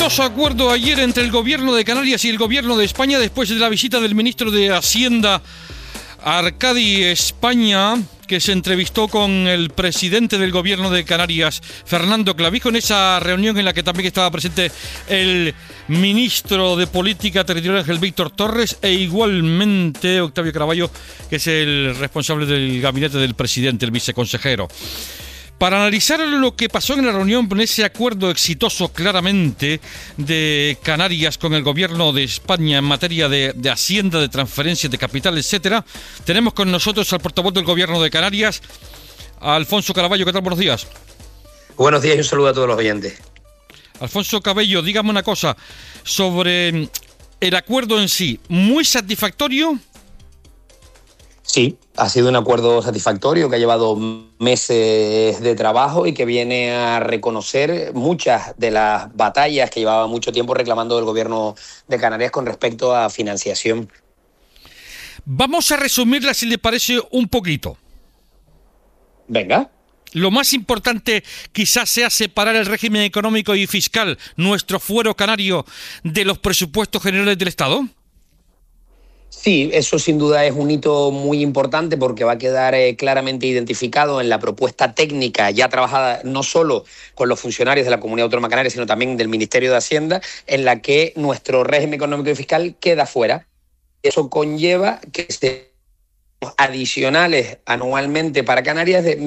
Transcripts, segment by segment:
Acuerdo ayer entre el gobierno de Canarias y el gobierno de España después de la visita del ministro de Hacienda Arcadi España, que se entrevistó con el presidente del gobierno de Canarias, Fernando Clavijo, en esa reunión en la que también estaba presente el ministro de Política Territorial, Ángel Víctor Torres, e igualmente Octavio Caraballo, que es el responsable del gabinete del presidente, el viceconsejero. Para analizar lo que pasó en la reunión con ese acuerdo exitoso claramente de Canarias con el gobierno de España en materia de hacienda, de transferencias de capital, etcétera, tenemos con nosotros al portavoz del gobierno de Canarias, Alfonso Caraballo. ¿Qué tal? Buenos días. Buenos días y un saludo a todos los oyentes. Alfonso Cabello, dígame una cosa sobre el acuerdo en sí. ¿Muy satisfactorio? Sí, ha sido un acuerdo satisfactorio que ha llevado meses de trabajo y que viene a reconocer muchas de las batallas que llevaba mucho tiempo reclamando el gobierno de Canarias con respecto a financiación. Vamos a resumirla, si le parece, un poquito. Venga. Lo más importante quizás sea separar el régimen económico y fiscal, nuestro fuero canario, de los presupuestos generales del Estado. Sí, eso sin duda es un hito muy importante porque va a quedar claramente identificado en la propuesta técnica ya trabajada no solo con los funcionarios de la Comunidad Autónoma Canaria, sino también del Ministerio de Hacienda, en la que nuestro régimen económico y fiscal queda fuera. Eso conlleva que se adicionales anualmente para Canarias de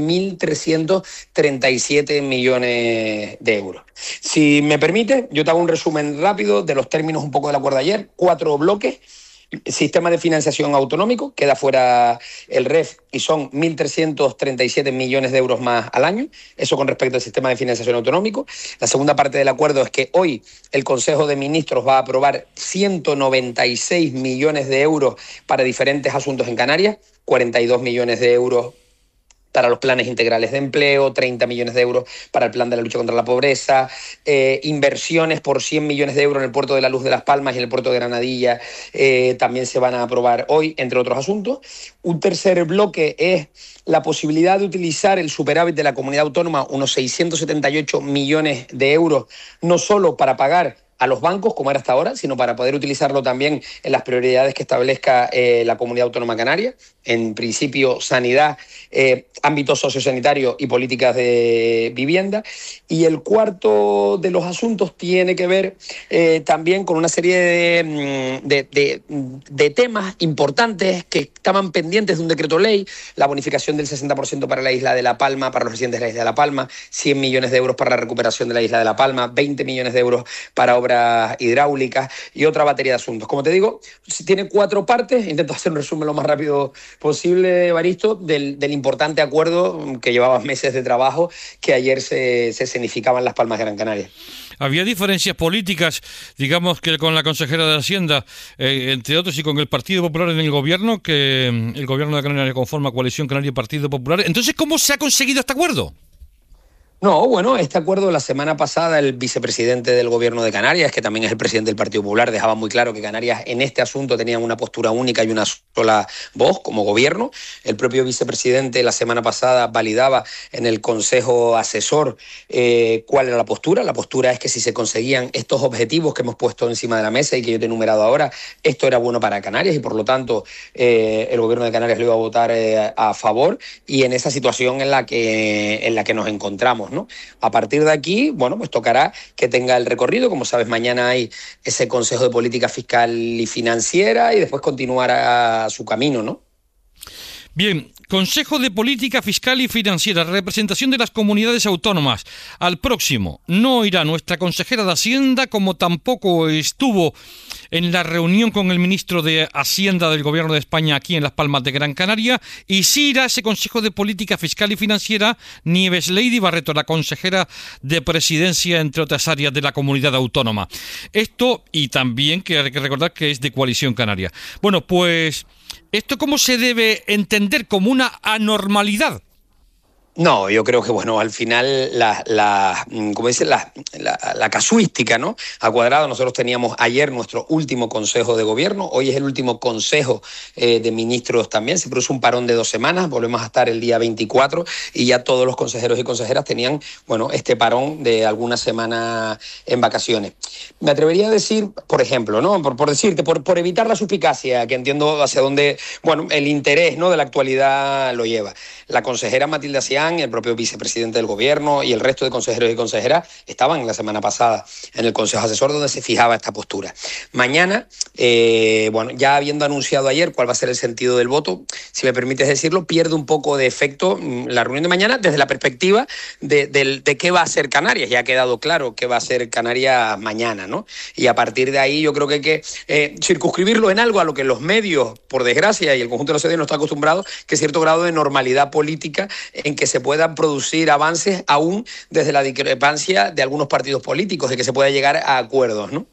1.337 millones de euros. Si me permite, yo te hago un resumen rápido de los términos un poco del acuerdo de ayer. 4 bloques. Sistema de financiación autonómico, queda fuera el REF y son 1.337 millones de euros más al año, eso con respecto al sistema de financiación autonómico. La segunda parte del acuerdo es que hoy el Consejo de Ministros va a aprobar 196 millones de euros para diferentes asuntos en Canarias, 42 millones de euros para los planes integrales de empleo, 30 millones de euros para el plan de la lucha contra la pobreza, inversiones por 100 millones de euros en el puerto de la Luz de Las Palmas y en el puerto de Granadilla también se van a aprobar hoy, entre otros asuntos. Un tercer bloque es la posibilidad de utilizar el superávit de la comunidad autónoma, unos 678 millones de euros, no solo para pagar a los bancos, como era hasta ahora, sino para poder utilizarlo también en las prioridades que establezca la Comunidad Autónoma Canaria, en principio sanidad, ámbito sociosanitario y políticas de vivienda. Y el cuarto de los asuntos tiene que ver también con una serie de temas importantes que estaban pendientes de un decreto ley, la bonificación del 60% para la isla de La Palma, para los residentes de la isla de La Palma, 100 millones de euros para la recuperación de la isla de La Palma, 20 millones de euros para obras hidráulicas y otra batería de asuntos. Como te digo, tiene 4 partes. Intento hacer un resumen lo más rápido posible, Evaristo, del importante acuerdo que llevaba meses de trabajo que ayer se escenificaba en Las Palmas de Gran Canaria. Había diferencias políticas, digamos, que con la consejera de Hacienda, entre otros, y con el Partido Popular en el gobierno, que el gobierno de Canarias conforma Coalición Canaria y Partido Popular. Entonces, ¿cómo se ha conseguido este acuerdo? No, bueno, este acuerdo la semana pasada el vicepresidente del gobierno de Canarias, que también es el presidente del Partido Popular, dejaba muy claro que Canarias en este asunto tenían una postura única y una sola voz como gobierno. El propio vicepresidente la semana pasada validaba en el Consejo Asesor cuál era la postura. La postura es que si se conseguían estos objetivos que hemos puesto encima de la mesa y que yo te he enumerado ahora, esto era bueno para Canarias y por lo tanto el gobierno de Canarias lo iba a votar a favor, y en esa situación en la que nos encontramos, ¿no? A partir de aquí, bueno, pues tocará que tenga el recorrido. Como sabes, mañana hay ese Consejo de Política Fiscal y Financiera y después continuará su camino, ¿no? Bien, Consejo de Política Fiscal y Financiera, representación de las comunidades autónomas. Al próximo no irá nuestra consejera de Hacienda, como tampoco estuvo en la reunión con el ministro de Hacienda del Gobierno de España aquí en Las Palmas de Gran Canaria, y sí irá ese Consejo de Política Fiscal y Financiera Nieves Lady Barreto, la consejera de Presidencia, entre otras áreas de la comunidad autónoma. Esto, y también que hay que recordar que es de Coalición Canaria. Bueno, pues ¿esto cómo se debe entender? ¿Como una anormalidad? No, yo creo que, bueno, al final como dicen, la casuística, ¿no? Ha cuadrado. Nosotros teníamos ayer nuestro último consejo de gobierno, hoy es el último consejo de ministros también. Se produce un parón de 2 semanas, volvemos a estar el día 24 y ya todos los consejeros y consejeras tenían, bueno, este parón de alguna semana en vacaciones. Me atrevería a decir, por ejemplo, ¿no? Por decirte, por evitar la suspicacia, que entiendo hacia dónde, bueno, el interés, ¿no?, de la actualidad lo lleva. La consejera Matilde Acián, el propio vicepresidente del gobierno y el resto de consejeros y consejeras estaban la semana pasada en el Consejo Asesor donde se fijaba esta postura. Mañana, bueno, ya habiendo anunciado ayer cuál va a ser el sentido del voto, si me permites decirlo, pierde un poco de efecto la reunión de mañana desde la perspectiva de qué va a ser Canarias. Ya ha quedado claro qué va a ser Canarias mañana, ¿no? Y a partir de ahí yo creo que hay que circunscribirlo en algo a lo que los medios, por desgracia, y el conjunto de la sociedad no está acostumbrado, que es cierto grado de normalidad política en que se puedan producir avances aún desde la discrepancia de algunos partidos políticos, de que se pueda llegar a acuerdos, ¿no?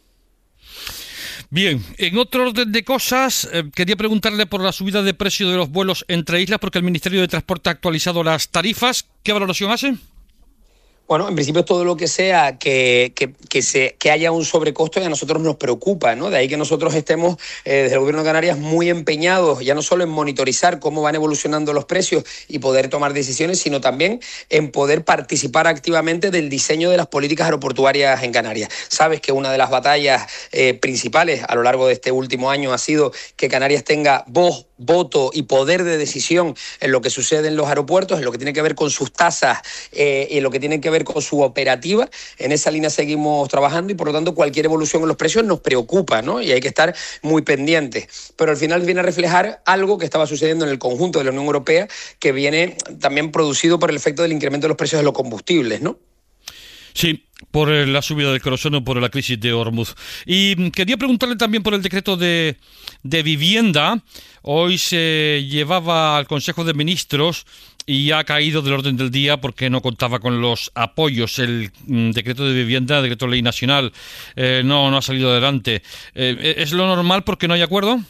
Bien, en otro orden de cosas, quería preguntarle por la subida de precio de los vuelos entre islas, porque el Ministerio de Transporte ha actualizado las tarifas. ¿Qué valoración hace? Bueno, en principio todo lo que sea que haya un sobrecosto y a nosotros nos preocupa, ¿no? De ahí que nosotros estemos desde el Gobierno de Canarias muy empeñados, ya no solo en monitorizar cómo van evolucionando los precios y poder tomar decisiones, sino también en poder participar activamente del diseño de las políticas aeroportuarias en Canarias. Sabes que una de las batallas principales a lo largo de este último año ha sido que Canarias tenga voz, voto y poder de decisión en lo que sucede en los aeropuertos, en lo que tiene que ver con sus tasas y en lo que tiene que ver con su operativa. En esa línea seguimos trabajando y por lo tanto cualquier evolución en los precios nos preocupa, ¿no? Y hay que estar muy pendientes. Pero al final viene a reflejar algo que estaba sucediendo en el conjunto de la Unión Europea, que viene también producido por el efecto del incremento de los precios de los combustibles, ¿no? Sí, por la subida del queroseno, por la crisis de Hormuz. Y quería preguntarle también por el decreto de vivienda. Hoy se llevaba al Consejo de Ministros y ha caído del orden del día porque no contaba con los apoyos. El decreto de vivienda, decreto ley nacional, no ha salido adelante. ¿Es lo normal porque no hay acuerdo?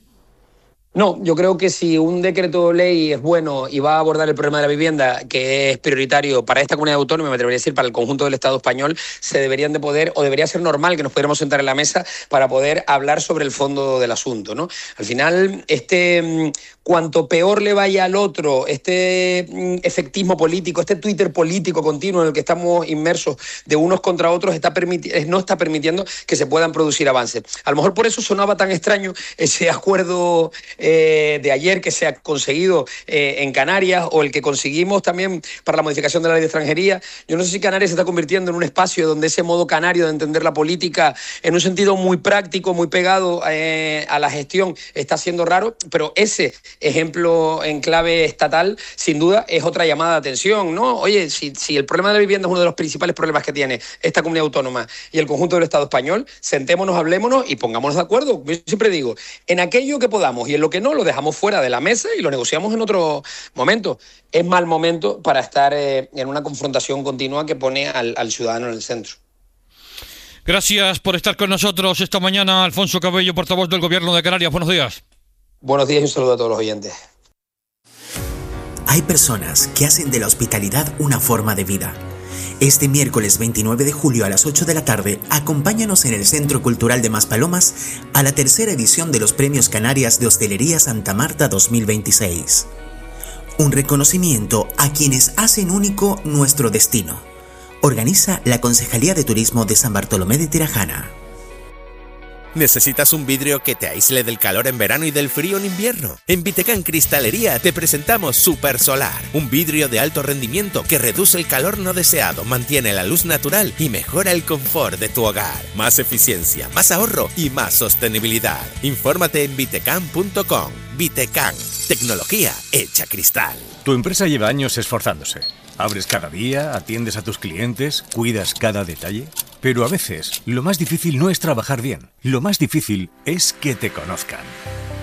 No, yo creo que si un decreto ley es bueno y va a abordar el problema de la vivienda, que es prioritario para esta comunidad autónoma, me atrevería a decir para el conjunto del Estado español, se deberían de poder, o debería ser normal que nos pudiéramos sentar en la mesa para poder hablar sobre el fondo del asunto, ¿no? Al final, cuanto peor le vaya al otro, efectismo político, Twitter político continuo en el que estamos inmersos de unos contra otros, no está permitiendo que se puedan producir avances. A lo mejor por eso sonaba tan extraño ese acuerdo de ayer que se ha conseguido en Canarias, o el que conseguimos también para la modificación de la ley de extranjería. Yo no sé si Canarias se está convirtiendo en un espacio donde ese modo canario de entender la política en un sentido muy práctico, muy pegado a la gestión, está siendo raro, pero ese ejemplo en clave estatal, sin duda, es otra llamada de atención, ¿no? Oye, si el problema de la vivienda es uno de los principales problemas que tiene esta comunidad autónoma y el conjunto del Estado español, sentémonos, hablémonos y pongámonos de acuerdo. Yo siempre digo, en aquello que podamos y en lo que no, lo dejamos fuera de la mesa y lo negociamos en otro momento. Es mal momento para estar en una confrontación continua que pone al ciudadano en el centro. Gracias por estar con nosotros esta mañana, Alfonso Cabello, portavoz del Gobierno de Canarias. Buenos días. Buenos días y un saludo a todos los oyentes. Hay personas que hacen de la hospitalidad una forma de vida. Este miércoles 29 de julio a las 8 de la tarde, acompáñanos en el Centro Cultural de Maspalomas a la tercera edición de los Premios Canarias de Hostelería Santa Marta 2026. Un reconocimiento a quienes hacen único nuestro destino. Organiza la Concejalía de Turismo de San Bartolomé de Tirajana. ¿Necesitas un vidrio que te aísle del calor en verano y del frío en invierno? En Vitecán Cristalería te presentamos Super Solar, un vidrio de alto rendimiento que reduce el calor no deseado, mantiene la luz natural y mejora el confort de tu hogar. Más eficiencia, más ahorro y más sostenibilidad. Infórmate en vitecán.com. Vitecán, tecnología hecha cristal. Tu empresa lleva años esforzándose. Abres cada día, atiendes a tus clientes, cuidas cada detalle. Pero a veces, lo más difícil no es trabajar bien. Lo más difícil es que te conozcan.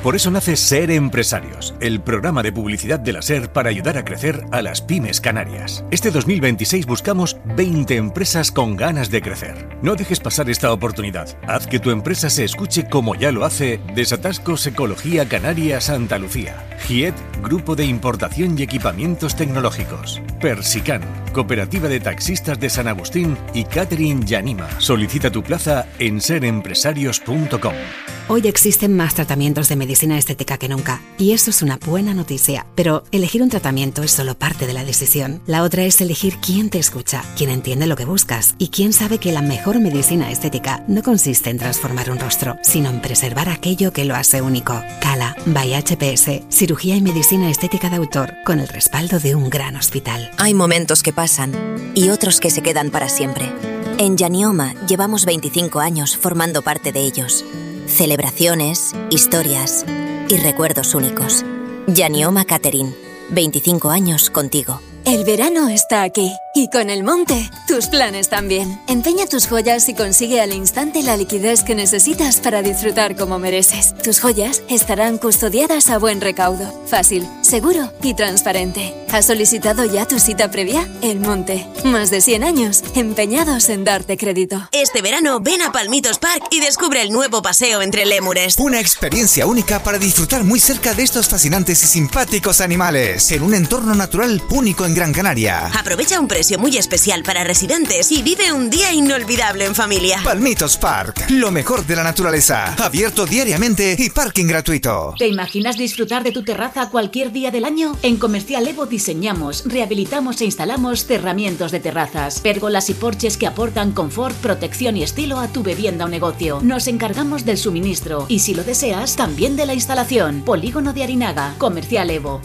Por eso nace Ser Empresarios, el programa de publicidad de la SER para ayudar a crecer a las pymes canarias. Este 2026 buscamos 20 empresas con ganas de crecer. No dejes pasar esta oportunidad. Haz que tu empresa se escuche como ya lo hace Desatascos Ecología Canaria Santa Lucía, GIET, Grupo de Importación y Equipamientos Tecnológicos, Persican, Cooperativa de Taxistas de San Agustín y Catering Yanima. Solicita tu plaza en serempresarios.com. Hoy existen más tratamientos de medicina estética que nunca, y eso es una buena noticia. Pero elegir un tratamiento es solo parte de la decisión. La otra es elegir quién te escucha, quién entiende lo que buscas y quién sabe que la mejor medicina estética no consiste en transformar un rostro, sino en preservar aquello que lo hace único. Cala by HPS, cirugía y medicina estética de autor, con el respaldo de un gran hospital. Hay momentos que pasan y otros que se quedan para siempre. En Yanioma llevamos 25 años formando parte de ellos. Celebraciones, historias y recuerdos únicos. Yanioma Catering, 25 años contigo. El verano está aquí y con el monte, tus planes también. Empeña tus joyas y consigue al instante la liquidez que necesitas para disfrutar como mereces. Tus joyas estarán custodiadas a buen recaudo, fácil, seguro y transparente. ¿Has solicitado ya tu cita previa? El Monte, más de 100 años empeñados en darte crédito. Este verano ven a Palmitos Park y descubre el nuevo paseo entre lémures. Una experiencia única para disfrutar muy cerca de estos fascinantes y simpáticos animales, en un entorno natural único en Gran Canaria. Aprovecha un precio muy especial para residentes y vive un día inolvidable en familia. Palmitos Park, lo mejor de la naturaleza, abierto diariamente y parking gratuito. ¿Te imaginas disfrutar de tu terraza cualquier día del año? En Comercial Evo diseñamos, rehabilitamos e instalamos cerramientos de terrazas, pérgolas y porches que aportan confort, protección y estilo a tu vivienda o negocio. Nos encargamos del suministro y, si lo deseas, también de la instalación. Polígono de Arinaga, Comercial Evo.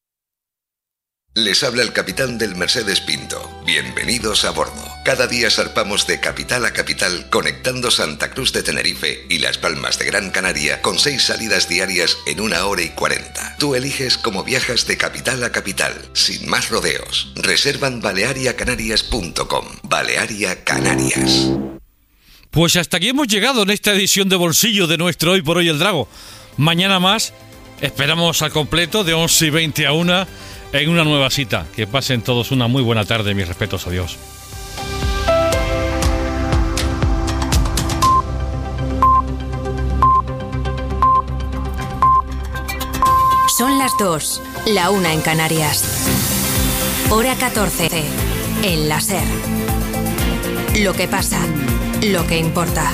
Les habla el capitán del Mercedes Pinto. Bienvenidos a bordo. Cada día zarpamos de capital a capital, conectando Santa Cruz de Tenerife y Las Palmas de Gran Canaria con 6 salidas diarias en 1 hora y 40. Tú eliges cómo viajas de capital a capital, sin más rodeos. Reserva en baleariacanarias.com. Balearia Canarias. Pues hasta aquí hemos llegado en esta edición de Bolsillo de nuestro Hoy por Hoy el Drago. Mañana más, esperamos al completo de 11:20 a 1 en una nueva cita. Que pasen todos una muy buena tarde. Mis respetos, adiós. Son las 2, la 1 en Canarias. Hora 14, en la SER. Lo que pasa, lo que importa.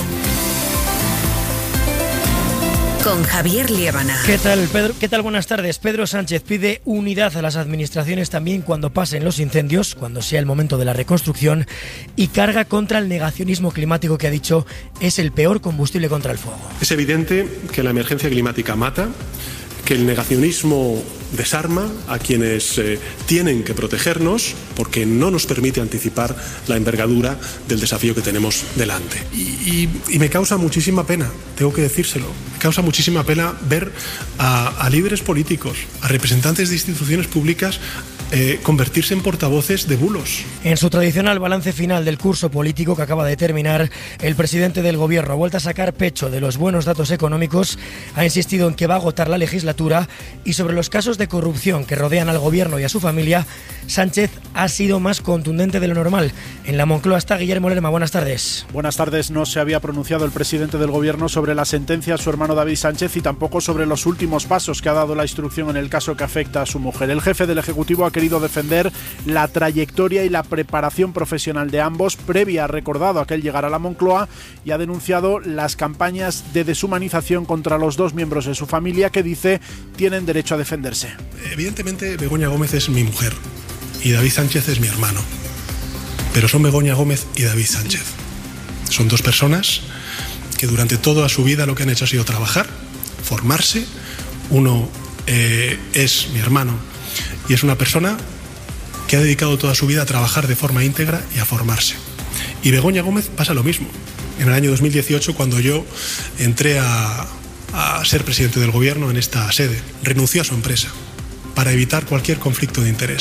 Con Javier Liébana. ¿Qué tal, Pedro? ¿Qué tal? Buenas tardes. Pedro Sánchez pide unidad a las administraciones también cuando pasen los incendios, cuando sea el momento de la reconstrucción, y carga contra el negacionismo climático que ha dicho es el peor combustible contra el fuego. Es evidente que la emergencia climática mata, que el negacionismo desarma a quienes tienen que protegernos porque no nos permite anticipar la envergadura del desafío que tenemos delante. Y me causa muchísima pena, tengo que decírselo, me causa muchísima pena ver a líderes políticos, a representantes de instituciones públicas convertirse en portavoces de bulos. En su tradicional balance final del curso político que acaba de terminar, el presidente del gobierno ha vuelto a sacar pecho de los buenos datos económicos, ha insistido en que va a agotar la legislatura, y sobre los casos de corrupción que rodean al gobierno y a su familia, Sánchez ha sido más contundente de lo normal. En la Moncloa está Guillermo Lerma. Buenas tardes. Buenas tardes. No se había pronunciado el presidente del gobierno sobre la sentencia a su hermano David Sánchez y tampoco sobre los últimos pasos que ha dado la instrucción en el caso que afecta a su mujer. El jefe del Ejecutivo ha querido defender la trayectoria y la preparación profesional de ambos previa, ha recordado, aquel llegar a la Moncloa, y ha denunciado las campañas de deshumanización contra los dos miembros de su familia que dice tienen derecho a defenderse. Evidentemente Begoña Gómez es mi mujer y David Sánchez es mi hermano, pero son Begoña Gómez y David Sánchez. Son dos personas que durante toda su vida lo que han hecho ha sido trabajar, formarse. Uno es mi hermano y es una persona que ha dedicado toda su vida a trabajar de forma íntegra y a formarse. Y Begoña Gómez pasa lo mismo. En el año 2018, cuando yo entré a ser presidente del gobierno en esta sede, renunció a su empresa para evitar cualquier conflicto de interés.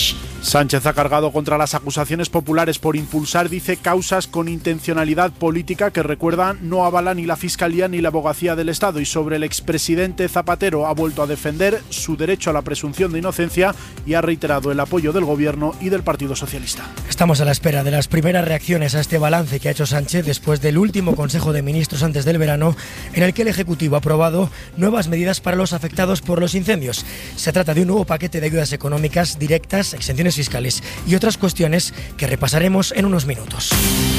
Sánchez ha cargado contra las acusaciones populares por impulsar, dice, causas con intencionalidad política que, recuerdan, no avala ni la Fiscalía ni la Abogacía del Estado. Y sobre el expresidente Zapatero ha vuelto a defender su derecho a la presunción de inocencia y ha reiterado el apoyo del Gobierno y del Partido Socialista. Estamos a la espera de las primeras reacciones a este balance que ha hecho Sánchez después del último Consejo de Ministros antes del verano, en el que el Ejecutivo ha aprobado nuevas medidas para los afectados por los incendios. Se trata de un nuevo paquete de ayudas económicas directas, exenciones fiscales y otras cuestiones que repasaremos en unos minutos.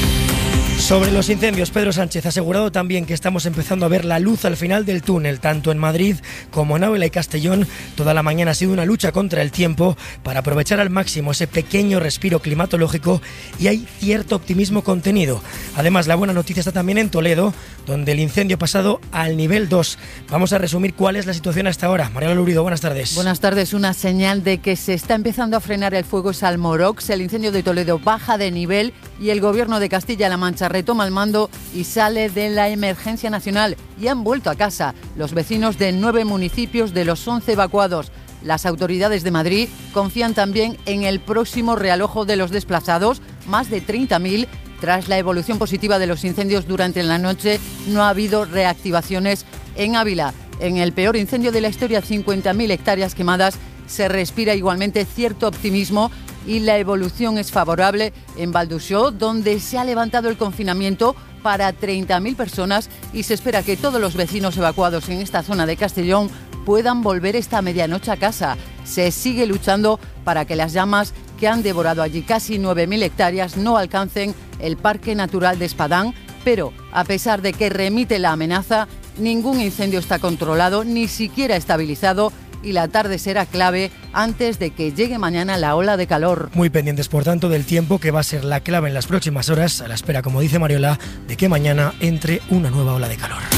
Sobre los incendios, Pedro Sánchez ha asegurado también que estamos empezando a ver la luz al final del túnel, tanto en Madrid como en Ávila y Castellón. Toda la mañana ha sido una lucha contra el tiempo para aprovechar al máximo ese pequeño respiro climatológico y hay cierto optimismo contenido. Además, la buena noticia está también en Toledo, donde el incendio ha pasado al nivel 2. Vamos a resumir cuál es la situación hasta ahora. Mariano Lurido, buenas tardes. Buenas tardes. Una señal de que se está empezando a frenar el fuego es Almorox. El incendio de Toledo baja de nivel y el Gobierno de Castilla-La Mancha retoma el mando y sale de la emergencia nacional. Y han vuelto a casa los vecinos de 9 municipios de los 11 evacuados. Las autoridades de Madrid confían también en el próximo realojo de los desplazados, más de 30.000. Tras la evolución positiva de los incendios durante la noche, no ha habido reactivaciones en Ávila. En el peor incendio de la historia, 50.000 hectáreas quemadas, se respira igualmente cierto optimismo y la evolución es favorable en Valdusó, donde se ha levantado el confinamiento para 30.000 personas y se espera que todos los vecinos evacuados en esta zona de Castellón puedan volver esta medianoche a casa. Se sigue luchando para que las llamas que han devorado allí casi 9.000 hectáreas no alcancen el Parque Natural de Espadán, pero a pesar de que remite la amenaza, ningún incendio está controlado, ni siquiera estabilizado, y la tarde será clave antes de que llegue mañana la ola de calor. Muy pendientes, por tanto, del tiempo, que va a ser la clave en las próximas horas, a la espera, como dice Mariola, de que mañana entre una nueva ola de calor.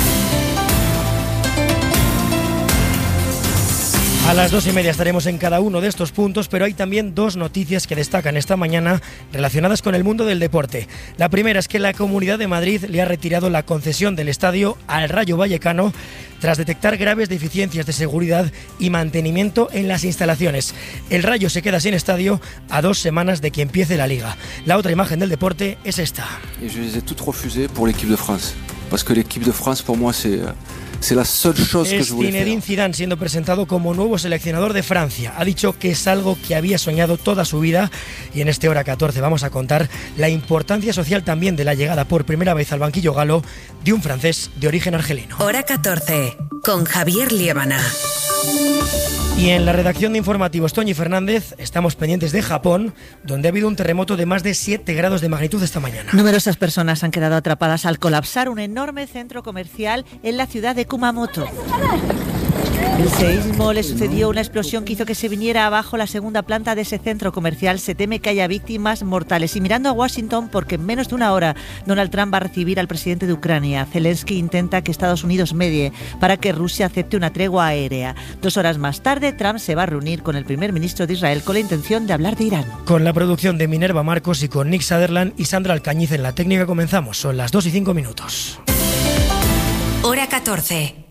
A las 2:30 estaremos en cada uno de estos puntos, pero hay también dos noticias que destacan esta mañana relacionadas con el mundo del deporte. La primera es que la Comunidad de Madrid le ha retirado la concesión del estadio al Rayo Vallecano tras detectar graves deficiencias de seguridad y mantenimiento en las instalaciones. El Rayo se queda sin estadio a 2 semanas de que empiece la Liga. La otra imagen del deporte es esta. Y yo les he toutes refusées pour l'équipe de France, parce que l'équipe de France pour moi c'est la seule chose que je voulais faire. Zinedine Zidane siendo presentado como nuevo seleccionador de Francia. Ha dicho que es algo que había soñado toda su vida y en este Hora 14 vamos a contar la importancia social también de la llegada por primera vez al banquillo galo de un francés de origen argelino. Hora 14 con Javier Liébana. Y en la redacción de informativos, Toñi Fernández, estamos pendientes de Japón, donde ha habido un terremoto de más de 7 grados de magnitud esta mañana. Numerosas personas han quedado atrapadas al colapsar un enorme centro comercial en la ciudad de Kumamoto. El seísmo le sucedió una explosión que hizo que se viniera abajo la segunda planta de ese centro comercial. Se teme que haya víctimas mortales. Y mirando a Washington, porque en menos de una hora Donald Trump va a recibir al presidente de Ucrania. Zelensky intenta que Estados Unidos medie para que Rusia acepte una tregua aérea. 2 horas más tarde, Trump se va a reunir con el primer ministro de Israel con la intención de hablar de Irán. Con la producción de Minerva Marcos y con Nick Sutherland y Sandra Alcañiz en la técnica comenzamos. Son las 2:05. Hora 14.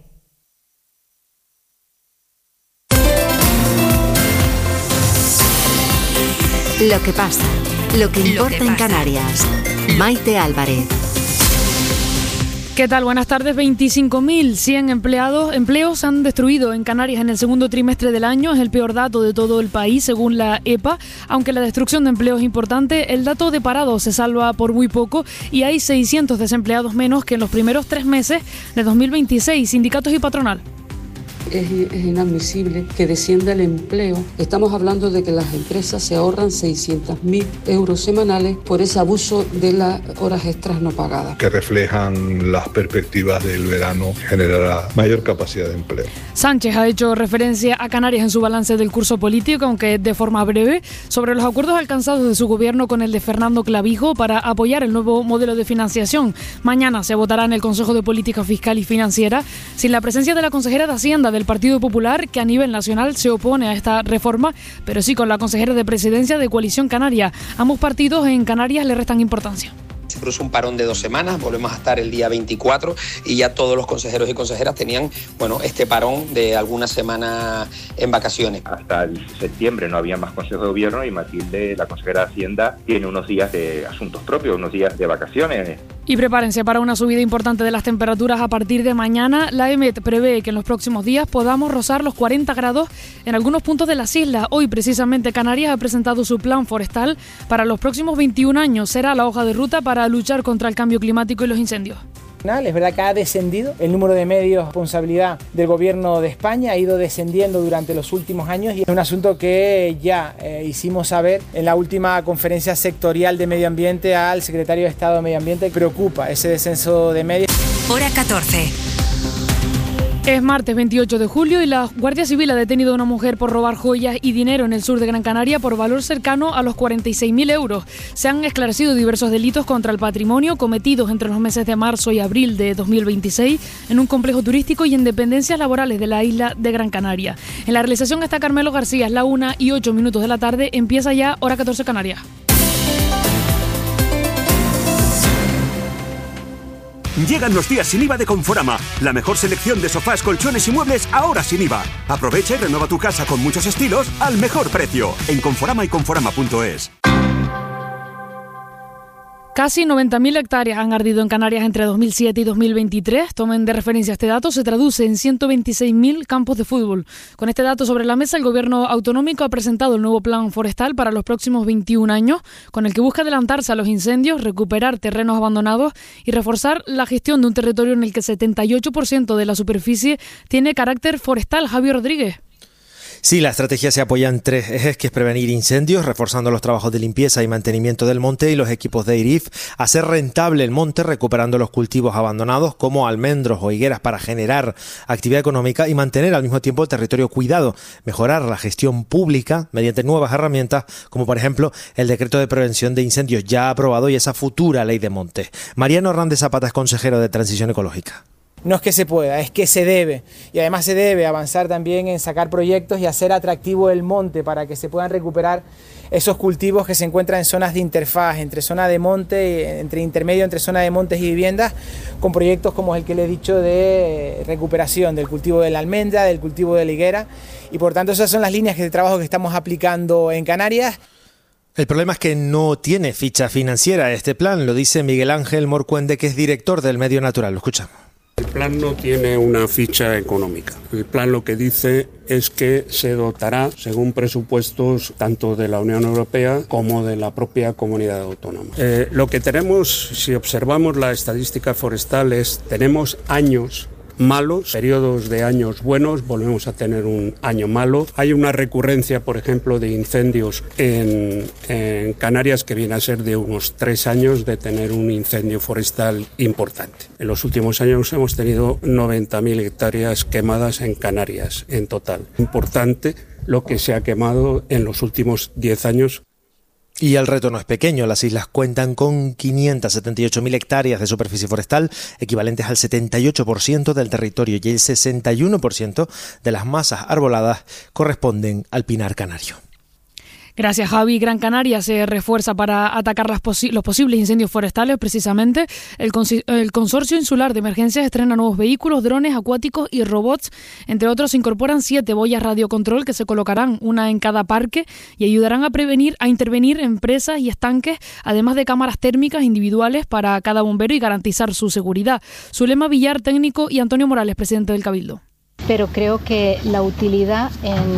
Lo que pasa, lo que importa en Canarias. Maite Álvarez. ¿Qué tal? Buenas tardes. 25.100 empleos han destruido en Canarias en el segundo trimestre del año. Es el peor dato de todo el país, según la EPA. Aunque la destrucción de empleo es importante, el dato de parados se salva por muy poco y hay 600 desempleados menos que en los primeros 3 meses de 2026. Sindicatos y patronal. Es inadmisible que descienda el empleo. Estamos hablando de que las empresas se ahorran 600.000 euros semanales por ese abuso de las horas extras no pagadas. Que reflejan las perspectivas del verano, generará mayor capacidad de empleo. Sánchez ha hecho referencia a Canarias en su balance del curso político, aunque de forma breve, sobre los acuerdos alcanzados de su gobierno con el de Fernando Clavijo para apoyar el nuevo modelo de financiación. Mañana se votará en el Consejo de Política Fiscal y Financiera, sin la presencia de la consejera de Hacienda del Partido Popular, que a nivel nacional se opone a esta reforma, pero sí con la consejera de Presidencia de Coalición Canaria. Ambos partidos en Canarias le restan importancia. Se produce un parón de 2 semanas, volvemos a estar el día 24 y ya todos los consejeros y consejeras tenían, este parón de algunas semanas en vacaciones. Hasta el septiembre no había más Consejo de Gobierno y Matilde, la consejera de Hacienda, tiene unos días de asuntos propios, unos días de vacaciones. Y prepárense para una subida importante de las temperaturas a partir de mañana. La EMET prevé que en los próximos días podamos rozar los 40 grados en algunos puntos de las islas. Hoy, precisamente, Canarias ha presentado su plan forestal para los próximos 21 años. Será la hoja de ruta para luchar contra el cambio climático y los incendios. Es verdad que ha descendido el número de medios, responsabilidad del Gobierno de España, ha ido descendiendo durante los últimos años y es un asunto que ya hicimos saber en la última conferencia sectorial de medio ambiente al secretario de Estado de Medio Ambiente. Preocupa ese descenso de medios. Hora 14. Es martes 28 de julio y la Guardia Civil ha detenido a una mujer por robar joyas y dinero en el sur de Gran Canaria por valor cercano a los 46.000 euros. Se han esclarecido diversos delitos contra el patrimonio cometidos entre los meses de marzo y abril de 2026 en un complejo turístico y en dependencias laborales de la isla de Gran Canaria. En la realización está Carmelo García, es la 1:08 de la tarde, empieza ya Hora 14 Canarias. Llegan los días sin IVA de Conforama. La mejor selección de sofás, colchones y muebles ahora sin IVA. Aprovecha y renueva tu casa con muchos estilos al mejor precio. En Conforama y Conforama.es. Casi 90.000 hectáreas han ardido en Canarias entre 2007 y 2023. Tomen de referencia este dato, se traduce en 126.000 campos de fútbol. Con este dato sobre la mesa, el Gobierno autonómico ha presentado el nuevo plan forestal para los próximos 21 años, con el que busca adelantarse a los incendios, recuperar terrenos abandonados y reforzar la gestión de un territorio en el que el 78% de la superficie tiene carácter forestal. Javier Rodríguez. Sí, la estrategia se apoya en 3 ejes, que es prevenir incendios, reforzando los trabajos de limpieza y mantenimiento del monte y los equipos de IRIF, hacer rentable el monte recuperando los cultivos abandonados como almendros o higueras para generar actividad económica y mantener al mismo tiempo el territorio cuidado, mejorar la gestión pública mediante nuevas herramientas como por ejemplo el decreto de prevención de incendios ya aprobado y esa futura ley de monte. Mariano Hernández Zapata es consejero de Transición Ecológica. No es que se pueda, es que se debe. Y además se debe avanzar también en sacar proyectos y hacer atractivo el monte para que se puedan recuperar esos cultivos que se encuentran en zonas de interfaz, entre zona de monte, entre intermedio entre zona de montes y viviendas, con proyectos como el que le he dicho de recuperación del cultivo de la almendra, del cultivo de la higuera. Y por tanto esas son las líneas de trabajo que estamos aplicando en Canarias. El problema es que no tiene ficha financiera este plan, lo dice Miguel Ángel Morcuende, que es director del Medio Natural. Lo escuchamos. El plan no tiene una ficha económica. El plan lo que dice es que se dotará según presupuestos tanto de la Unión Europea como de la propia comunidad autónoma. Lo que tenemos, si observamos la estadística forestal, tenemos años malos, periodos de años buenos, volvemos a tener un año malo. Hay una recurrencia, por ejemplo, de incendios en Canarias que viene a ser de unos 3 años de tener un incendio forestal importante. En los últimos años hemos tenido 90.000 hectáreas quemadas en Canarias en total. Importante lo que se ha quemado en los últimos 10 años. Y el reto no es pequeño, las islas cuentan con 578.000 hectáreas de superficie forestal, equivalentes al 78% del territorio, y el 61% de las masas arboladas corresponden al pinar canario. Gracias, Javi. Gran Canaria se refuerza para atacar los posibles incendios forestales. Precisamente, el Consorcio Insular de Emergencias estrena nuevos vehículos, drones acuáticos y robots. Entre otros, se incorporan 7 boyas radiocontrol que se colocarán una en cada parque y ayudarán a intervenir en presas y estanques, además de cámaras térmicas individuales para cada bombero y garantizar su seguridad. Zulema Villar, técnico, y Antonio Morales, presidente del Cabildo. Pero creo que la utilidad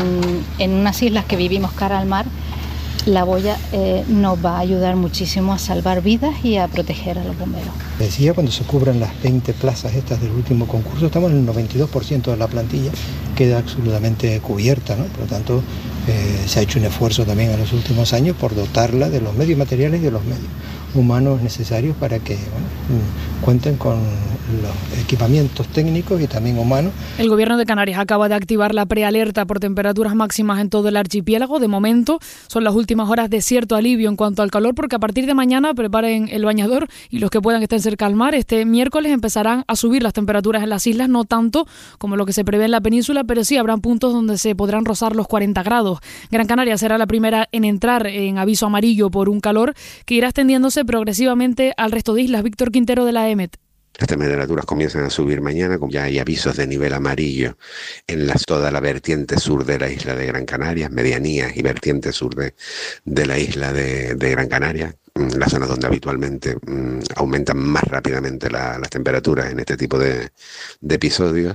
en unas islas que vivimos cara al mar, la boya nos va a ayudar muchísimo a salvar vidas y a proteger a los bomberos. Decía, cuando se cubran las 20 plazas estas del último concurso, estamos en el 92% de la plantilla, queda absolutamente cubierta, ¿no? Por lo tanto, se ha hecho un esfuerzo también en los últimos años por dotarla de los medios materiales y de los medios humanos necesarios para que cuenten con los equipamientos técnicos y también humanos. El Gobierno de Canarias acaba de activar la prealerta por temperaturas máximas en todo el archipiélago. De momento son las últimas horas de cierto alivio en cuanto al calor, porque a partir de mañana preparen el bañador y los que puedan que estén cerca al mar. Este miércoles empezarán a subir las temperaturas en las islas, no tanto como lo que se prevé en la península, pero sí habrán puntos donde se podrán rozar los 40 grados. Gran Canaria será la primera en entrar en aviso amarillo por un calor que irá extendiéndose extendiéndose progresivamente al resto de islas. Víctor Quintero, de la EMET. Las temperaturas comienzan a subir mañana, como ya hay avisos de nivel amarillo en toda la vertiente sur de la isla de Gran Canaria, medianía y vertiente sur de la isla de Gran Canaria, las zonas donde habitualmente aumentan más rápidamente las temperaturas en este tipo de episodios.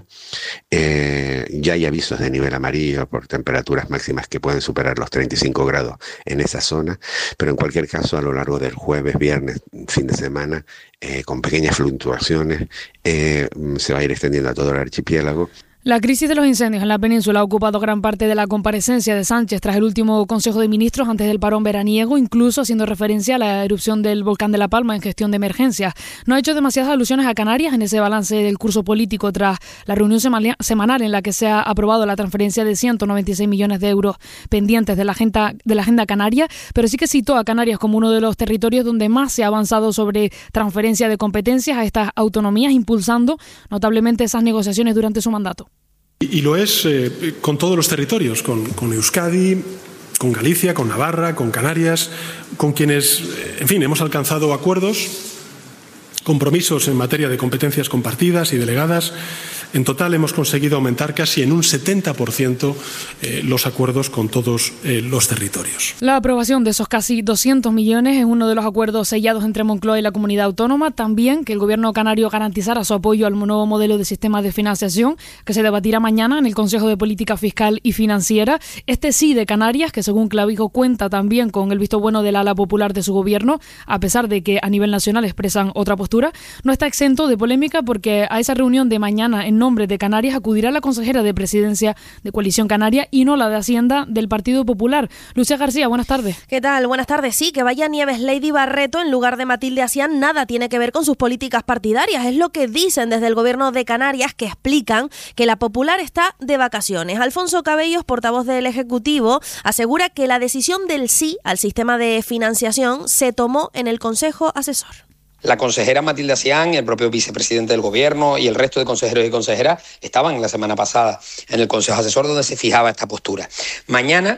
Ya hay avisos de nivel amarillo por temperaturas máximas que pueden superar los 35 grados en esa zona, pero en cualquier caso a lo largo del jueves, viernes, fin de semana, con pequeñas fluctuaciones, se va a ir extendiendo a todo el archipiélago. La crisis de los incendios en la península ha ocupado gran parte de la comparecencia de Sánchez tras el último Consejo de Ministros antes del parón veraniego, incluso haciendo referencia a la erupción del volcán de La Palma en gestión de emergencias. No ha hecho demasiadas alusiones a Canarias en ese balance del curso político tras la reunión semanal en la que se ha aprobado la transferencia de 196 millones de euros pendientes de la agenda canaria, pero sí que citó a Canarias como uno de los territorios donde más se ha avanzado sobre transferencia de competencias a estas autonomías, impulsando notablemente esas negociaciones durante su mandato. Y lo es con todos los territorios, con Euskadi, con Galicia, con Navarra, con Canarias, con quienes, en fin, hemos alcanzado acuerdos, compromisos en materia de competencias compartidas y delegadas. En total hemos conseguido aumentar casi en un 70% los acuerdos con todos los territorios. La aprobación de esos casi 200 millones es uno de los acuerdos sellados entre Moncloa y la comunidad autónoma. También que el gobierno canario garantizara su apoyo al nuevo modelo de sistema de financiación que se debatirá mañana en el Consejo de Política Fiscal y Financiera. Este sí de Canarias, que según Clavijo cuenta también con el visto bueno del ala popular de su gobierno, a pesar de que a nivel nacional expresan otra postura, no está exento de polémica porque a esa reunión de mañana en nombre de Canarias acudirá la consejera de Presidencia de Coalición Canaria y no la de Hacienda del Partido Popular. Lucía García, buenas tardes. ¿Qué tal? Buenas tardes. Sí, que vaya Nieves Lady Barreto en lugar de Matilde Asián nada tiene que ver con sus políticas partidarias. Es lo que dicen desde el gobierno de Canarias, que explican que la Popular está de vacaciones. Alfonso Cabellos, portavoz del Ejecutivo, asegura que la decisión del sí al sistema de financiación se tomó en el Consejo Asesor. La consejera Matilde Asián, el propio vicepresidente del Gobierno y el resto de consejeros y consejeras estaban la semana pasada en el Consejo Asesor donde se fijaba esta postura. Mañana,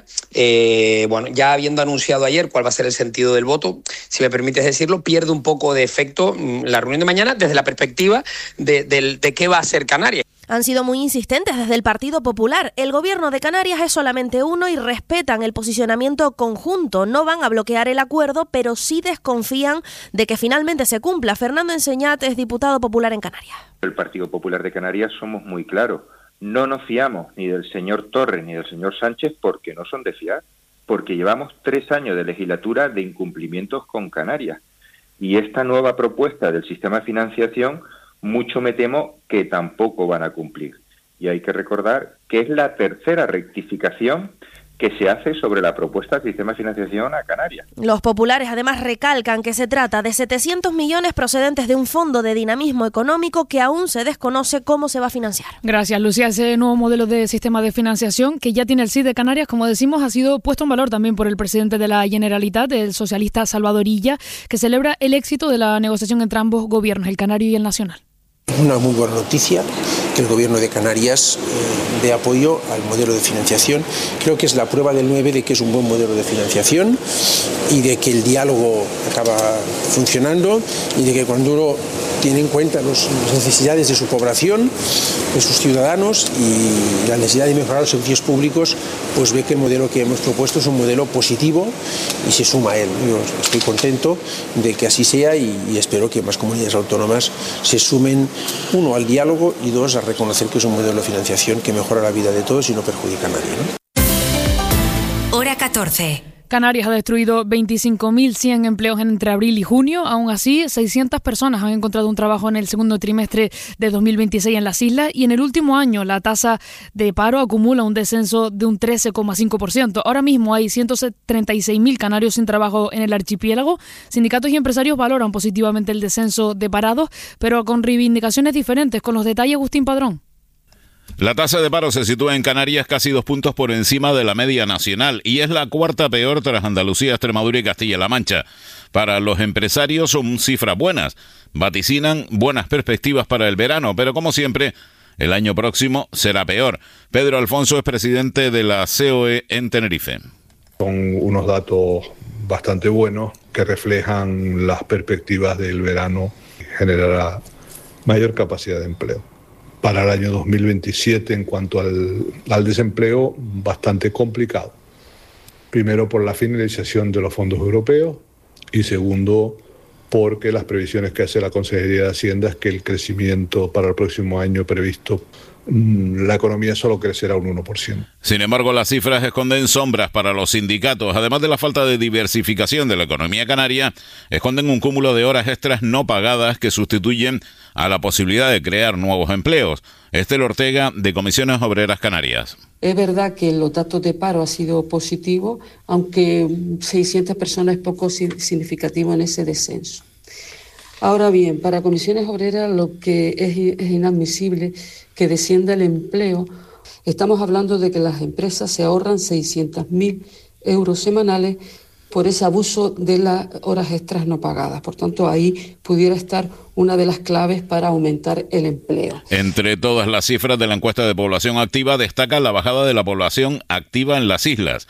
ya habiendo anunciado ayer cuál va a ser el sentido del voto, si me permites decirlo, pierde un poco de efecto la reunión de mañana desde la perspectiva de qué va a hacer Canarias. Han sido muy insistentes desde el Partido Popular. El gobierno de Canarias es solamente uno y respetan el posicionamiento conjunto. No van a bloquear el acuerdo, pero sí desconfían de que finalmente se cumpla. Fernando Enseñat es diputado popular en Canarias. El Partido Popular de Canarias somos muy claros. No nos fiamos ni del señor Torres ni del señor Sánchez porque no son de fiar, porque llevamos 3 años de legislatura de incumplimientos con Canarias. Y esta nueva propuesta del sistema de financiación mucho me temo que tampoco van a cumplir. Y hay que recordar que es la tercera rectificación que se hace sobre la propuesta del sistema de financiación a Canarias. Los populares además recalcan que se trata de 700 millones procedentes de un fondo de dinamismo económico que aún se desconoce cómo se va a financiar. Gracias, Lucía. Ese nuevo modelo de sistema de financiación que ya tiene el sí de Canarias, como decimos, ha sido puesto en valor también por el presidente de la Generalitat, el socialista Salvador Illa, que celebra el éxito de la negociación entre ambos gobiernos, el canario y el nacional. Es una muy buena noticia que el gobierno de Canarias dé apoyo al modelo de financiación. Creo que es la prueba del 9 de que es un buen modelo de financiación y de que el diálogo acaba funcionando y de que cuando uno tiene en cuenta las necesidades de su población, de sus ciudadanos y la necesidad de mejorar los servicios públicos, pues ve que el modelo que hemos propuesto es un modelo positivo y se suma a él. Yo estoy contento de que así sea y espero que más comunidades autónomas se sumen, 1, al diálogo y 2, a reconocer que es un modelo de financiación que mejora la vida de todos y no perjudica a nadie, ¿no? Hora 14. Canarias ha destruido 25.100 empleos entre abril y junio. Aún así, 600 personas han encontrado un trabajo en el segundo trimestre de 2026 en las islas y en el último año la tasa de paro acumula un descenso de un 13,5%. Ahora mismo hay 136.000 canarios sin trabajo en el archipiélago. Sindicatos y empresarios valoran positivamente el descenso de parados, pero con reivindicaciones diferentes. Con los detalles, Agustín Padrón. La tasa de paro se sitúa en Canarias casi 2 puntos por encima de la media nacional y es la cuarta peor tras Andalucía, Extremadura y Castilla-La Mancha. Para los empresarios son cifras buenas, vaticinan buenas perspectivas para el verano, pero como siempre, el año próximo será peor. Pedro Alfonso es presidente de la COE en Tenerife. Son unos datos bastante buenos que reflejan las perspectivas del verano, generará mayor capacidad de empleo. Para el año 2027, en cuanto al desempleo, bastante complicado. Primero, por la finalización de los fondos europeos y segundo, porque las previsiones que hace la Consejería de Hacienda es que el crecimiento para el próximo año previsto, la economía solo crecerá un 1%. Sin embargo, las cifras esconden sombras para los sindicatos. Además de la falta de diversificación de la economía canaria, esconden un cúmulo de horas extras no pagadas que sustituyen a la posibilidad de crear nuevos empleos. Estel Ortega, de Comisiones Obreras Canarias. Es verdad que los datos de paro han sido positivos, aunque 600 personas es poco significativo en ese descenso. Ahora bien, para Comisiones Obreras lo que es inadmisible que descienda el empleo. Estamos hablando de que las empresas se ahorran 600.000 euros semanales por ese abuso de las horas extras no pagadas. Por tanto, ahí pudiera estar una de las claves para aumentar el empleo. Entre todas las cifras de la encuesta de población activa, destaca la bajada de la población activa en las islas.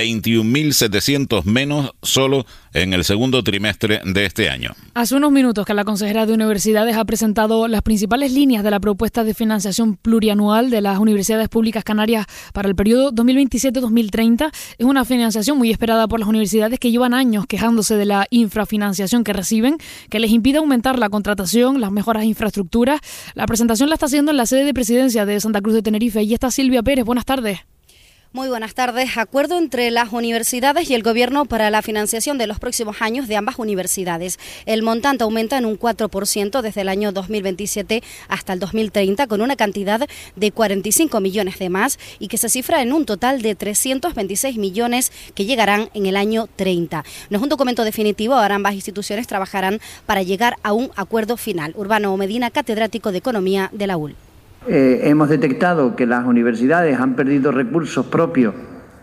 21.700 menos solo en el segundo trimestre de este año. Hace unos minutos que la consejera de Universidades ha presentado las principales líneas de la propuesta de financiación plurianual de las universidades públicas canarias para el periodo 2027-2030. Es una financiación muy esperada por las universidades que llevan años quejándose de la infrafinanciación que reciben, que les impide aumentar la contratación, las mejoras de infraestructuras. La presentación la está haciendo en la sede de presidencia de Santa Cruz de Tenerife. Y está Silvia Pérez. Buenas tardes. Muy buenas tardes. Acuerdo entre las universidades y el Gobierno para la financiación de los próximos años de ambas universidades. El montante aumenta en un 4% desde el año 2027 hasta el 2030, con una cantidad de 45 millones de más y que se cifra en un total de 326 millones que llegarán en el año 30. No es un documento definitivo, ahora ambas instituciones trabajarán para llegar a un acuerdo final. Urbano Medina, catedrático de Economía de la UL. Hemos detectado que las universidades han perdido recursos propios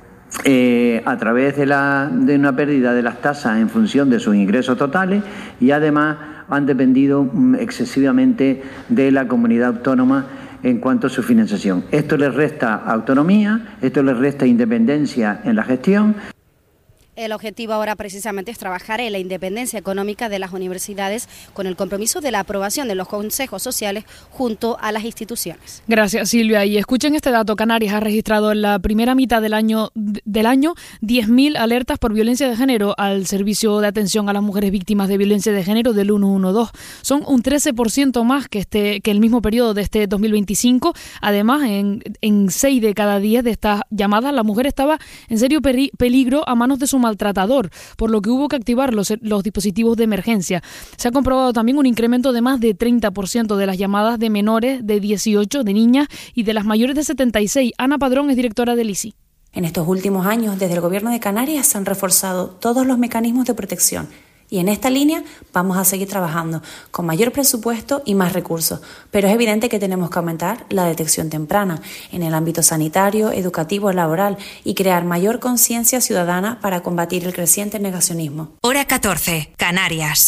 a través de una pérdida de las tasas en función de sus ingresos totales y además han dependido excesivamente de la comunidad autónoma en cuanto a su financiación. Esto les resta autonomía, esto les resta independencia en la gestión. El objetivo ahora precisamente es trabajar en la independencia económica de las universidades con el compromiso de la aprobación de los consejos sociales junto a las instituciones. Gracias, Silvia. Y escuchen este dato. Canarias ha registrado en la primera mitad del año 10.000 alertas por violencia de género al servicio de atención a las mujeres víctimas de violencia de género del 112. Son un 13% más que el mismo periodo de este 2025. Además, en 6 de cada 10 de estas llamadas, la mujer estaba en serio peligro a manos de su maltratador, por lo que hubo que activar los dispositivos de emergencia. Se ha comprobado también un incremento de más de 30% de las llamadas de menores de 18, de niñas y de las mayores de 76. Ana Padrón es directora del ISI. En estos últimos años, desde el Gobierno de Canarias se han reforzado todos los mecanismos de protección. Y en esta línea vamos a seguir trabajando con mayor presupuesto y más recursos. Pero es evidente que tenemos que aumentar la detección temprana en el ámbito sanitario, educativo, laboral y crear mayor conciencia ciudadana para combatir el creciente negacionismo. Hora 14, Canarias.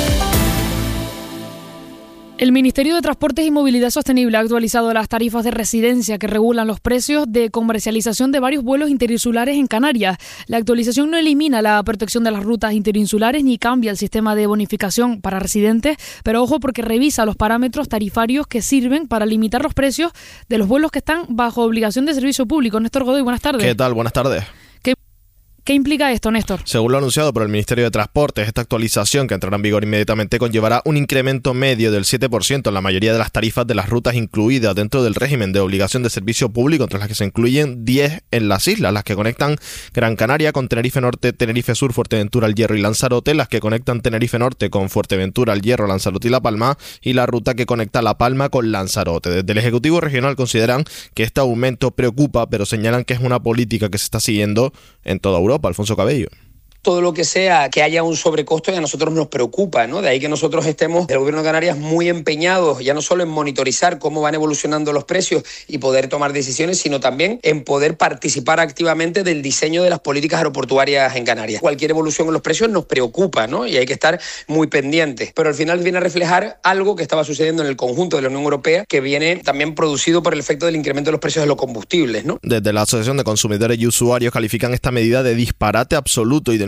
El Ministerio de Transportes y Movilidad Sostenible ha actualizado las tarifas de residencia que regulan los precios de comercialización de varios vuelos interinsulares en Canarias. La actualización no elimina la protección de las rutas interinsulares ni cambia el sistema de bonificación para residentes, pero ojo porque revisa los parámetros tarifarios que sirven para limitar los precios de los vuelos que están bajo obligación de servicio público. Néstor Godoy, buenas tardes. ¿Qué tal? Buenas tardes. ¿Qué implica esto, Néstor? Según lo anunciado por el Ministerio de Transportes, esta actualización, que entrará en vigor inmediatamente, conllevará un incremento medio del 7% en la mayoría de las tarifas de las rutas incluidas dentro del régimen de obligación de servicio público, entre las que se incluyen 10 en las islas, las que conectan Gran Canaria con Tenerife Norte, Tenerife Sur, Fuerteventura, El Hierro y Lanzarote, las que conectan Tenerife Norte con Fuerteventura, El Hierro, Lanzarote y La Palma, y la ruta que conecta La Palma con Lanzarote. Desde el Ejecutivo Regional consideran que este aumento preocupa, pero señalan que es una política que se está siguiendo en toda Europa. Alfonso Cabello. Todo lo que sea que haya un sobrecosto y a nosotros nos preocupa, ¿no? De ahí que nosotros estemos, el Gobierno de Canarias, muy empeñados, ya no solo en monitorizar cómo van evolucionando los precios y poder tomar decisiones, sino también en poder participar activamente del diseño de las políticas aeroportuarias en Canarias. Cualquier evolución en los precios nos preocupa, ¿no? Y hay que estar muy pendientes. Pero al final viene a reflejar algo que estaba sucediendo en el conjunto de la Unión Europea, que viene también producido por el efecto del incremento de los precios de los combustibles, ¿no? Desde la Asociación de Consumidores y Usuarios califican esta medida de disparate absoluto y denuncian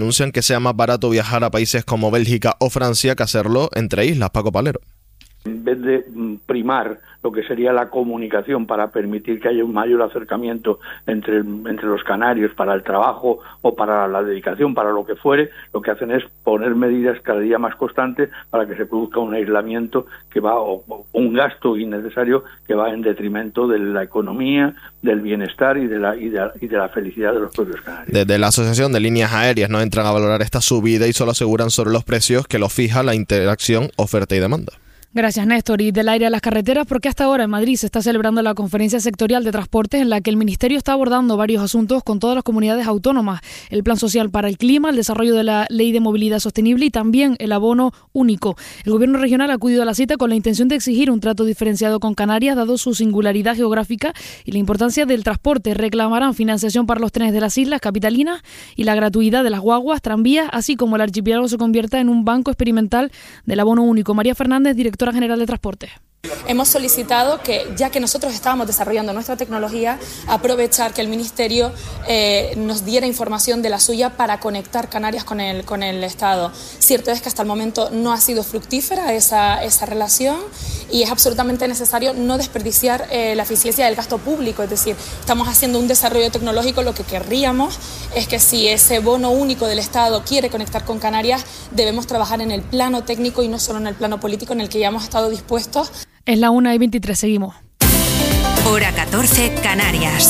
denuncian que sea más barato viajar a países como Bélgica o Francia que hacerlo entre islas. Paco Palero. En vez de primar lo que sería la comunicación para permitir que haya un mayor acercamiento entre los canarios para el trabajo o para la dedicación, para lo que fuere, lo que hacen es poner medidas cada día más constantes para que se produzca un aislamiento que va, o un gasto innecesario que va en detrimento de la economía, del bienestar y de la felicidad de los propios canarios. Desde la Asociación de Líneas Aéreas no entran a valorar esta subida y solo aseguran sobre los precios que los fija la interacción oferta y demanda. Gracias, Néstor. Y del aire a las carreteras, porque hasta ahora en Madrid se está celebrando la Conferencia Sectorial de Transportes en la que el Ministerio está abordando varios asuntos con todas las comunidades autónomas. El Plan Social para el Clima, el desarrollo de la Ley de Movilidad Sostenible y también el abono único. El Gobierno regional ha acudido a la cita con la intención de exigir un trato diferenciado con Canarias, dado su singularidad geográfica y la importancia del transporte. Reclamarán financiación para los trenes de las islas capitalinas y la gratuidad de las guaguas, tranvías, así como el archipiélago se convierta en un banco experimental del abono único. María Fernández, directora general de Transporte. Hemos solicitado que, ya que nosotros estábamos desarrollando nuestra tecnología, aprovechar que el Ministerio nos diera información de la suya para conectar Canarias con el Estado. Cierto es que hasta el momento no ha sido fructífera esa relación y es absolutamente necesario no desperdiciar la eficiencia del gasto público. Es decir, estamos haciendo un desarrollo tecnológico, lo que querríamos es que si ese bono único del Estado quiere conectar con Canarias, debemos trabajar en el plano técnico y no solo en el plano político, en el que ya hemos estado dispuestos. Es la 1:23, seguimos. Hora 14, Canarias.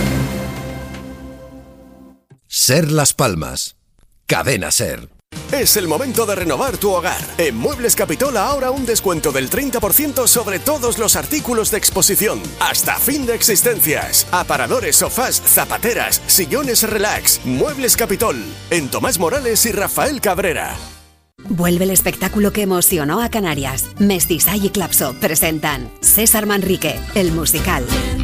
Ser Las Palmas. Cadena Ser. Es el momento de renovar tu hogar. En Muebles Capitol ahora un descuento del 30% sobre todos los artículos de exposición. Hasta fin de existencias. Aparadores, sofás, zapateras, sillones relax. Muebles Capitol. En Tomás Morales y Rafael Cabrera. Vuelve el espectáculo que emocionó a Canarias. Mestizay y Clapso presentan César Manrique, el musical.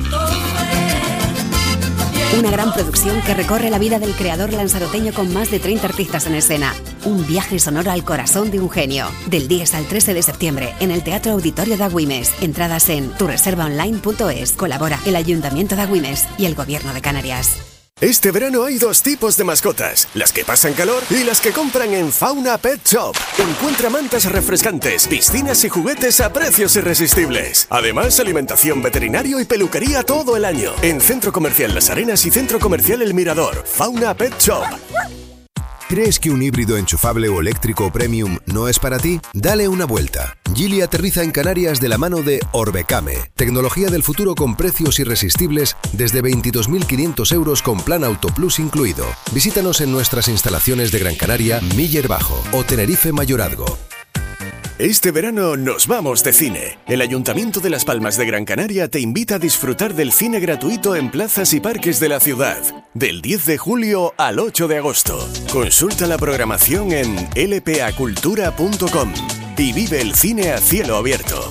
Una gran producción que recorre la vida del creador lanzaroteño con más de 30 artistas en escena. Un viaje sonoro al corazón de un genio. Del 10 al 13 de septiembre en el Teatro Auditorio de Agüimes. Entradas en tureservaonline.es. Colabora el Ayuntamiento de Agüimes y el Gobierno de Canarias. Este verano hay dos tipos de mascotas, las que pasan calor y las que compran en Fauna Pet Shop. Encuentra mantas refrescantes, piscinas y juguetes a precios irresistibles. Además, alimentación, veterinario y peluquería todo el año. En Centro Comercial Las Arenas y Centro Comercial El Mirador. Fauna Pet Shop. ¿Crees que un híbrido enchufable o eléctrico premium no es para ti? Dale una vuelta. Geely aterriza en Canarias de la mano de Orbecame. Tecnología del futuro con precios irresistibles desde 22.500 euros con plan Auto Plus incluido. Visítanos en nuestras instalaciones de Gran Canaria, Miller Bajo o Tenerife Mayorazgo. Este verano nos vamos de cine. El Ayuntamiento de Las Palmas de Gran Canaria te invita a disfrutar del cine gratuito en plazas y parques de la ciudad. Del 10 de julio al 8 de agosto. Consulta la programación en lpacultura.com y vive el cine a cielo abierto.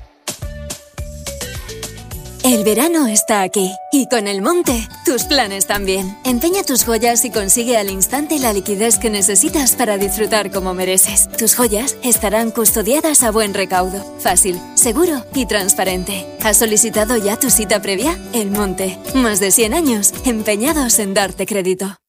El verano está aquí y con el monte, tus planes también. Empeña tus joyas y consigue al instante la liquidez que necesitas para disfrutar como mereces. Tus joyas estarán custodiadas a buen recaudo, fácil, seguro y transparente. ¿Has solicitado ya tu cita previa? El monte, más de 100 años empeñados en darte crédito.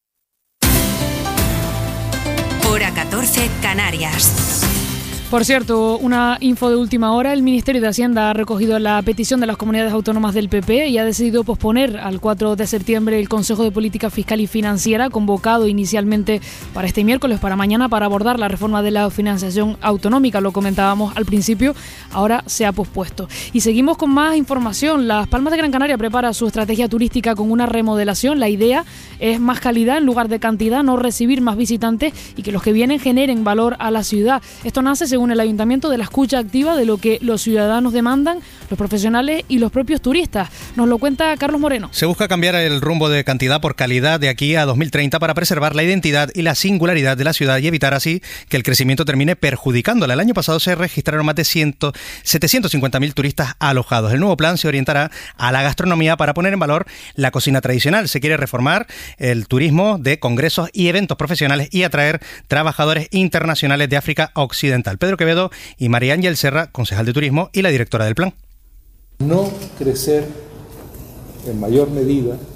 Hora 14, Canarias. Por cierto, una info de última hora, el Ministerio de Hacienda ha recogido la petición de las comunidades autónomas del PP y ha decidido posponer al 4 de septiembre el Consejo de Política Fiscal y Financiera, convocado inicialmente para este miércoles, para mañana, para abordar la reforma de la financiación autonómica. Lo comentábamos al principio, ahora se ha pospuesto. Y seguimos con más información. Las Palmas de Gran Canaria prepara su estrategia turística con una remodelación. La idea es más calidad en lugar de cantidad, no recibir más visitantes y que los que vienen generen valor a la ciudad. Esto nace, según el Ayuntamiento, de la escucha activa de lo que los ciudadanos demandan, los profesionales y los propios turistas. Nos lo cuenta Carlos Moreno. Se busca cambiar el rumbo de cantidad por calidad de aquí a 2030 para preservar la identidad y la singularidad de la ciudad y evitar así que el crecimiento termine perjudicándola. El año pasado se registraron más de 750.000 turistas alojados. El nuevo plan se orientará a la gastronomía para poner en valor la cocina tradicional. Se quiere reformar el turismo de congresos y eventos profesionales y atraer trabajadores internacionales de África Occidental. Pedro Quevedo y María Ángel Serra, concejal de turismo y la directora del plan. No crecer en mayor medida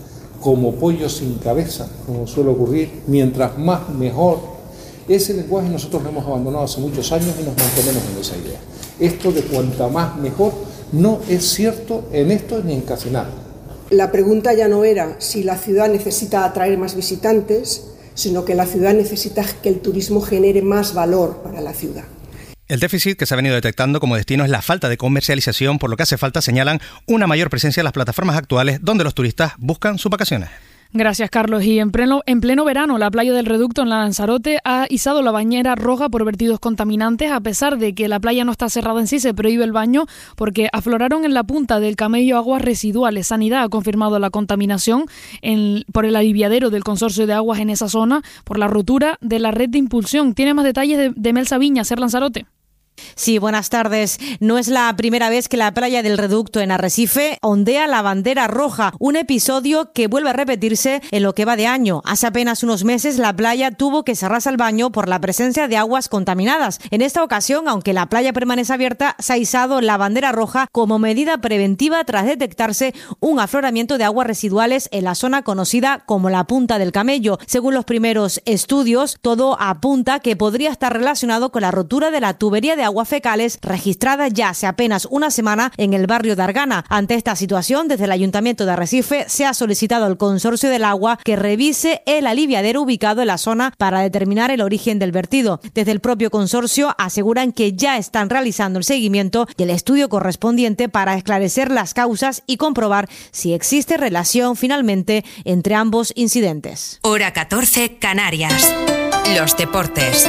como pollo sin cabeza, como suele ocurrir, mientras más mejor. Ese lenguaje nosotros lo hemos abandonado hace muchos años y nos mantenemos en esa idea. Esto de cuanta más mejor no es cierto en esto ni en casi nada. La pregunta ya no era si la ciudad necesita atraer más visitantes, sino que la ciudad necesita que el turismo genere más valor para la ciudad. El déficit que se ha venido detectando como destino es la falta de comercialización, por lo que hace falta, señalan, una mayor presencia en las plataformas actuales donde los turistas buscan sus vacaciones. Gracias, Carlos. Y en pleno verano, la playa del Reducto en Lanzarote ha izado la bañera roja por vertidos contaminantes. A pesar de que la playa no está cerrada en sí, se prohíbe el baño porque afloraron en la punta del Camello aguas residuales. Sanidad ha confirmado la contaminación por el aliviadero del consorcio de aguas en esa zona por la rotura de la red de impulsión. Tiene más detalles de Mel Sabiña, Ser Lanzarote. Sí, buenas tardes. No es la primera vez que la playa del Reducto en Arrecife ondea la bandera roja, un episodio que vuelve a repetirse en lo que va de año. Hace apenas unos meses la playa tuvo que cerrarse al baño por la presencia de aguas contaminadas. En esta ocasión, aunque la playa permanece abierta, se ha izado la bandera roja como medida preventiva tras detectarse un afloramiento de aguas residuales en la zona conocida como la Punta del Camello. Según los primeros estudios, todo apunta que podría estar relacionado con la rotura de la tubería de aguas fecales registrada ya hace apenas una semana en el barrio de Argana. Ante esta situación, desde el Ayuntamiento de Arrecife se ha solicitado al Consorcio del Agua que revise el aliviadero ubicado en la zona para determinar el origen del vertido. Desde el propio consorcio aseguran que ya están realizando el seguimiento y el estudio correspondiente para esclarecer las causas y comprobar si existe relación finalmente entre ambos incidentes. Hora 14, Canarias. Los deportes.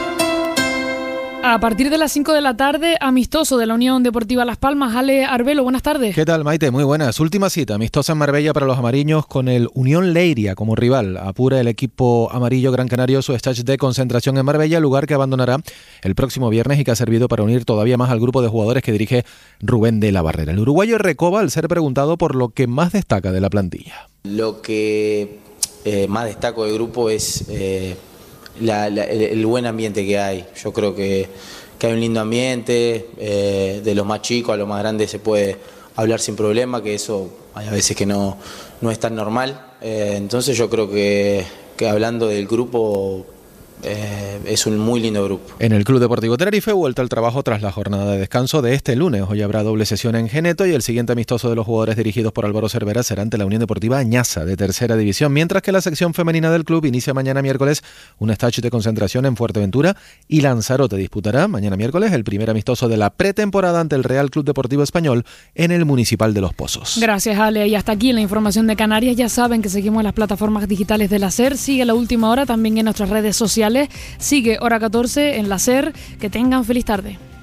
A partir de las 5 de la tarde, amistoso de la Unión Deportiva Las Palmas. Ale Arbelo, buenas tardes. ¿Qué tal, Maite? Muy buenas. Última cita, amistosa en Marbella para los amarillos con el Unión Leiria como rival. Apura el equipo amarillo gran canario su stage de concentración en Marbella, lugar que abandonará el próximo viernes y que ha servido para unir todavía más al grupo de jugadores que dirige Rubén de la Barrera. El uruguayo recoba al ser preguntado por lo que más destaca de la plantilla. Lo que más destaco del grupo es el buen ambiente que hay. Yo creo que hay un lindo ambiente, de los más chicos a los más grandes se puede hablar sin problema, que eso hay a veces que no es tan normal. Entonces yo creo que hablando del grupo, es un muy lindo grupo. En el Club Deportivo Tenerife, vuelta al trabajo tras la jornada de descanso de este lunes. Hoy habrá doble sesión en Geneto y el siguiente amistoso de los jugadores dirigidos por Álvaro Cervera será ante la Unión Deportiva Añaza de tercera división, mientras que la sección femenina del club inicia mañana miércoles un stage de concentración en Fuerteventura y Lanzarote disputará mañana miércoles el primer amistoso de la pretemporada ante el Real Club Deportivo Español en el Municipal de Los Pozos. Gracias, Ale. Y hasta aquí la información de Canarias. Ya saben que seguimos en las plataformas digitales de la SER. Sigue La Última Hora también en nuestras redes sociales. Sigue Hora 14 en la SER. Que tengan feliz tarde.